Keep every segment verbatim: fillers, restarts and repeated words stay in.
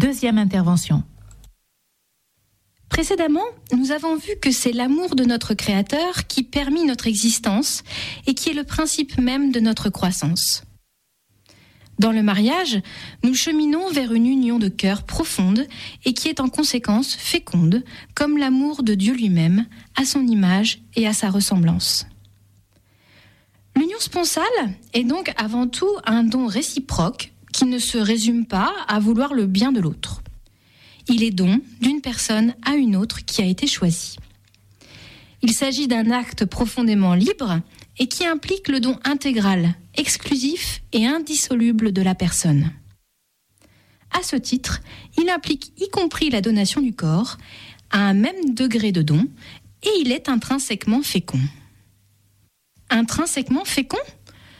Deuxième intervention. Précédemment, nous avons vu que c'est l'amour de notre Créateur qui permit notre existence et qui est le principe même de notre croissance. Dans le mariage, nous cheminons vers une union de cœur profonde et qui est en conséquence féconde, comme l'amour de Dieu lui-même, à son image et à sa ressemblance. L'union sponsale est donc avant tout un don réciproque qui ne se résume pas à vouloir le bien de l'autre. Il est don d'une personne à une autre qui a été choisie. Il s'agit d'un acte profondément libre et qui implique le don intégral, exclusif et indissoluble de la personne. À ce titre, il implique y compris la donation du corps à un même degré de don et il est intrinsèquement fécond. Intrinsèquement fécond ? Pourquoi ?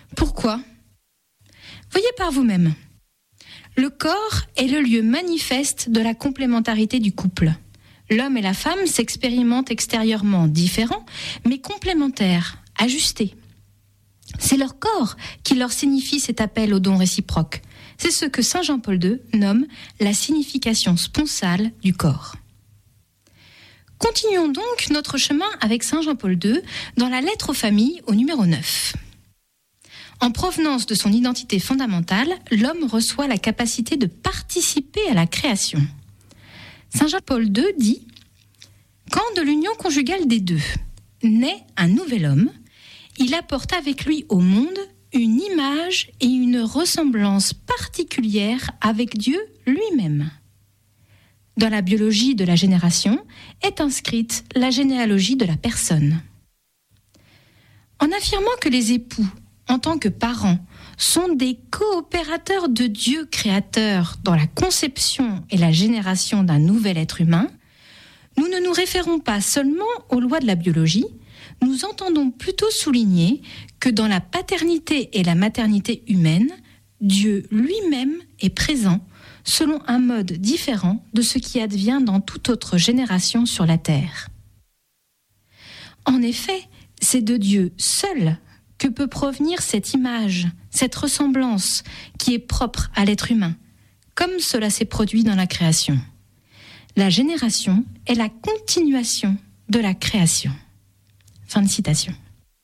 Voyez par vous-même. Le corps est le lieu manifeste de la complémentarité du couple. L'homme et la femme s'expérimentent extérieurement différents, mais complémentaires, ajustés. C'est leur corps qui leur signifie cet appel au don réciproque. C'est ce que saint Jean-Paul deux nomme la signification sponsale du corps. Continuons donc notre chemin avec saint Jean-Paul deux dans la lettre aux familles au numéro neuf. En provenance de son identité fondamentale, l'homme reçoit la capacité de participer à la création. saint Jean-Paul deux dit « Quand de l'union conjugale des deux naît un nouvel homme, il apporte avec lui au monde une image et une ressemblance particulière avec Dieu lui-même. » Dans la biologie de la génération est inscrite la généalogie de la personne. En affirmant que les époux, en tant que parents, sont des coopérateurs de Dieu créateur dans la conception et la génération d'un nouvel être humain, nous ne nous référons pas seulement aux lois de la biologie, nous entendons plutôt souligner que dans la paternité et la maternité humaine, Dieu lui-même est présent selon un mode différent de ce qui advient dans toute autre génération sur la terre. En effet, c'est de Dieu seul que peut provenir cette image, cette ressemblance qui est propre à l'être humain, comme cela s'est produit dans la création. La génération est la continuation de la création. Fin de citation.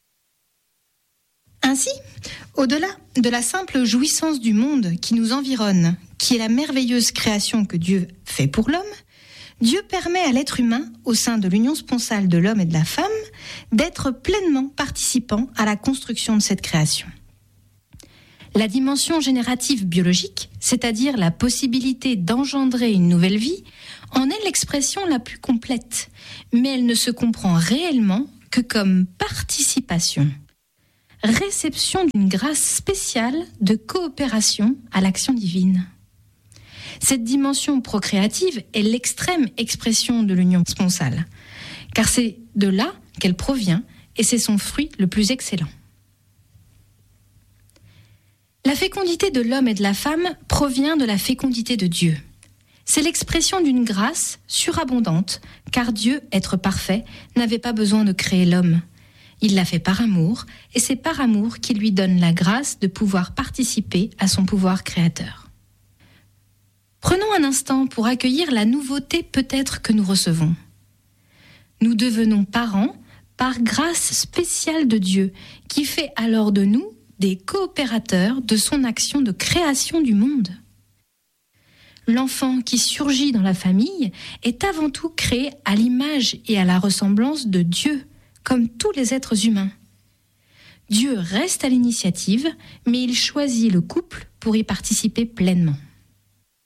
Ainsi, au-delà de la simple jouissance du monde qui nous environne, qui est la merveilleuse création que Dieu fait pour l'homme, Dieu permet à l'être humain, au sein de l'union sponsale de l'homme et de la femme, d'être pleinement participant à la construction de cette création. La dimension générative biologique, c'est-à-dire la possibilité d'engendrer une nouvelle vie, en est l'expression la plus complète, mais elle ne se comprend réellement que comme participation, réception d'une grâce spéciale de coopération à l'action divine. Cette dimension procréative est l'extrême expression de l'union sponsale, car c'est de là qu'elle provient et c'est son fruit le plus excellent. La fécondité de l'homme et de la femme provient de la fécondité de Dieu. C'est l'expression d'une grâce surabondante, car Dieu, être parfait, n'avait pas besoin de créer l'homme. Il l'a fait par amour, et c'est par amour qu'il lui donne la grâce de pouvoir participer à son pouvoir créateur. Prenons un instant pour accueillir la nouveauté peut-être que nous recevons. Nous devenons parents par grâce spéciale de Dieu, qui fait alors de nous des coopérateurs de son action de création du monde. L'enfant qui surgit dans la famille est avant tout créé à l'image et à la ressemblance de Dieu, comme tous les êtres humains. Dieu reste à l'initiative, mais il choisit le couple pour y participer pleinement.